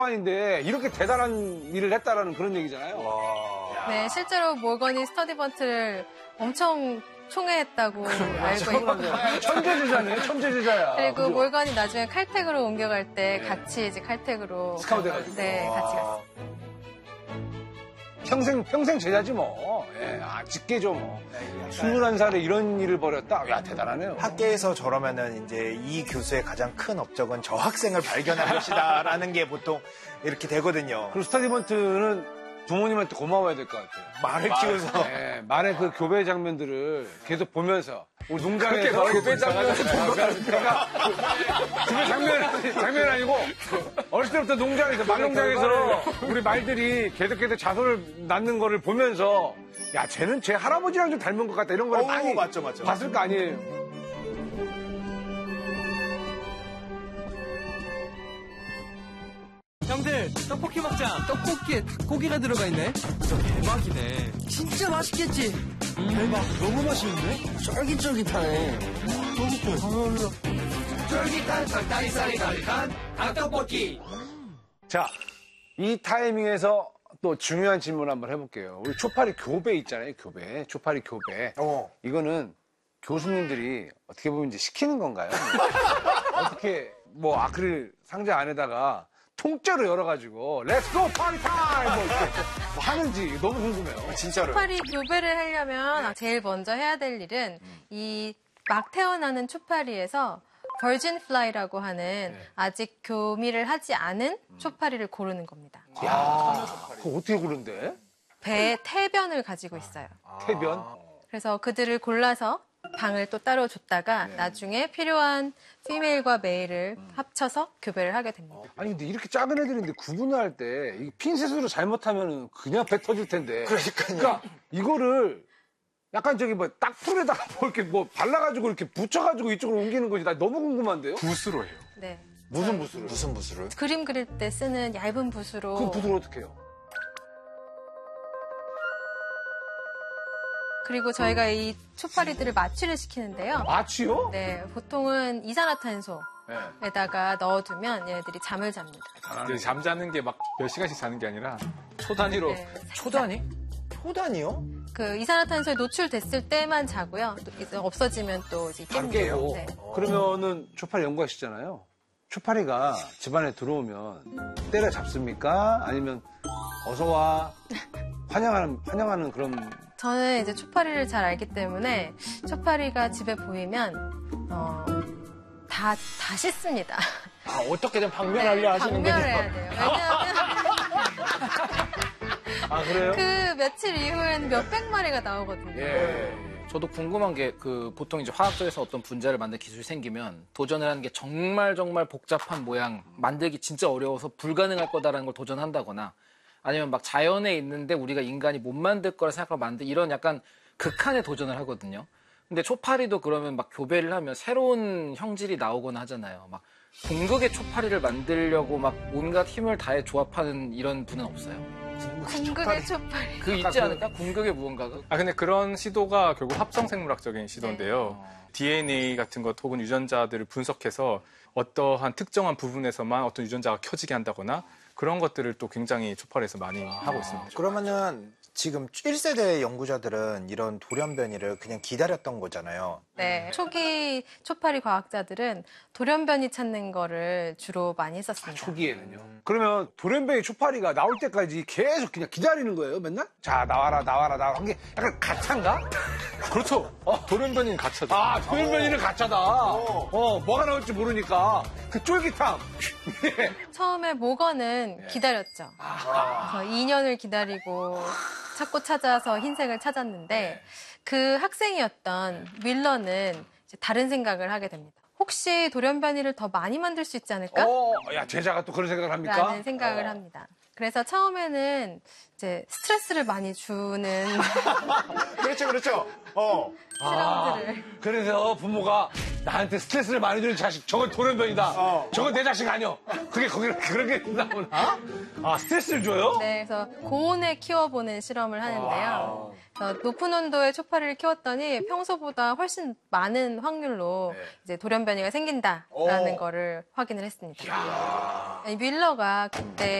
인데 이렇게 대단한 일을 했다라는 그런 얘기잖아요. 와. 네, 실제로 몰건이 스터디번트를 엄청 총애했다고 알고 있고. 천재제자네, 천재제자야. 그리고 그죠? 몰건이 나중에 칼텍으로 옮겨갈 때 같이 이제 칼텍으로. 스카우트 해가지고. 네, 같이 갔어요. 평생 제자지 뭐. 예, 직계죠 뭐. 21살에 이런 일을 벌였다? 야, 대단하네요. 학계에서 저러면은 이제 이 교수의 가장 큰 업적은 저 학생을 발견한 것이다라는 게 보통 이렇게 되거든요. 그리고 스터디먼트는 부모님한테 고마워야 될 것 같아요. 말을 키워서. 네, 말의 그 교배 장면들을 계속 보면서 우리 농장에서 교배 장면을 그러니까 교배 장면 아니고 어렸을 때부터 농장에서 말농장에서 우리 말들이 계속 자손을 낳는 거를 보면서 야 쟤는 제 할아버지랑 좀 닮은 것 같다 이런 걸 많이 맞죠. 봤을 거 아니에요. 형들 떡볶이 먹자. 떡볶이에 닭고기가 들어가 있네. 진짜 대박이네. 진짜 맛있겠지. 대박. 너무 맛있는데? 쫄깃쫄깃하네. 쫄깃한 닭다리살이 가득한 닭떡볶이. 자, 이 타이밍에서 또 중요한 질문 한번 해볼게요. 우리 초파리 교배 있잖아요, 교배. 초파리 교배. 이거는 교수님들이 어떻게 보면 이제 시키는 건가요? 어떻게 뭐 아크릴 상자 안에다가 통째로 열어가지고 렛츠고 파리 타임 뭐 이렇게 뭐 하는지 너무 궁금해요. 진짜로. 초파리 교배를 하려면 제일 먼저 해야 될 일은 이 막 태어나는 초파리에서 버진 플라이라고 하는 아직 교미를 하지 않은 초파리를 고르는 겁니다. 야, 그거 어떻게 고른대? 배에 태변을 가지고 있어요. 태변? 그래서 그들을 골라서 방을 또 따로 줬다가 나중에 필요한 피메일과 메일을 합쳐서 교배를 하게 됩니다. 아니 근데 이렇게 작은 애들인데 구분을 할 때 핀셋으로 잘못하면 그냥 배 터질 텐데. 그러니까 이거를 약간 저기 뭐 딱풀에다가 뭐 이렇게 뭐 발라가지고 이렇게 붙여가지고 이쪽으로 옮기는 거지. 나 너무 궁금한데요? 붓으로 해요. 네. 무슨 붓으로? 무슨 붓으로? 그림 그릴 때 쓰는 얇은 붓으로. 그 붓으로 어떻게 해요? 그리고 저희가 이 초파리들을 마취를 시키는데요. 마취요? 네, 보통은 이산화탄소에다가 넣어두면 얘네들이 잠을 잡니다. 근데 잠자는 게 막 몇 시간씩 자는 게 아니라 초 단위로. 네, 초단위? 초단위요? 그 이산화탄소에 노출됐을 때만 자고요. 또 이제 없어지면 또 이제 깨요. 네. 그러면은 초파리 연구하시잖아요. 초파리가 집안에 들어오면 때려잡습니까? 아니면 어서와 환영하는 그런. 저는 이제 초파리를 잘 알기 때문에 초파리가 집에 보이면 다 씻습니다. 아, 어떻게든 방면하려 하시는군요. 방면해야 돼요. 왜냐하면 아 그래요? 그 며칠 이후엔 몇백 마리가 나오거든요. 저도 궁금한 게 그 보통 이제 화학적에서 어떤 분자를 만들 기술이 생기면 도전을 하는 게 정말 복잡한 모양 만들기 진짜 어려워서 불가능할 거다라는 걸 도전한다거나 아니면 막 자연에 있는데 우리가 인간이 못 만들 거라 생각하고 만들 이런 약간 극한의 도전을 하거든요. 근데 초파리도 그러면 막 교배를 하면 새로운 형질이 나오거나 하잖아요. 막 궁극의 초파리를 만들려고 막 온갖 힘을 다해 조합하는 이런 분은 없어요. 궁극의 초파리. 그 있지 않을까? 궁극의 무언가가? 근데 그런 시도가 결국 합성생물학적인 시도인데요. DNA 같은 것 혹은 유전자들을 분석해서 어떠한 특정한 부분에서만 어떤 유전자가 켜지게 한다거나 그런 것들을 또 굉장히 초파리에서 많이 하고 있습니다. 그러면은 지금 1세대 연구자들은 이런 돌연변이를 그냥 기다렸던 거잖아요. 네. 초기 초파리 과학자들은 돌연변이 찾는 거를 주로 많이 했었습니다. 초기에는요. 그러면 돌연변이 초파리가 나올 때까지 계속 그냥 기다리는 거예요, 맨날? 자, 나와라. 한 게 약간 가차인가? 그렇죠. 돌연변이는 가차죠. 아, 돌연변이는 가차다. 뭐가 나올지 모르니까. 그 쫄깃함. 처음에 모건은 기다렸죠. 그래서 2년을 기다리고 찾고 찾아서 흰색을 찾았는데 그 학생이었던 윌러는 이제 다른 생각을 하게 됩니다. 혹시 돌연변이를 더 많이 만들 수 있지 않을까? 야, 제자가 또 그런 생각을 합니까? 라는 생각을 합니다. 그래서 처음에는 이제 스트레스를 많이 주는 그렇죠. 실험들을. 그래서 부모가 나한테 스트레스를 많이 주는 자식, 저건 돌연변이다. 저건 내 자식 아니야. 그게 그런 게 나오나? 아, 스트레스를 줘요? 네, 그래서 고온에 키워보는 실험을 하는데요. 그래서 높은 온도의 초파리를 키웠더니 평소보다 훨씬 많은 확률로 이제 돌연변이가 생긴다라는 거를 확인을 했습니다. 윌러가 그때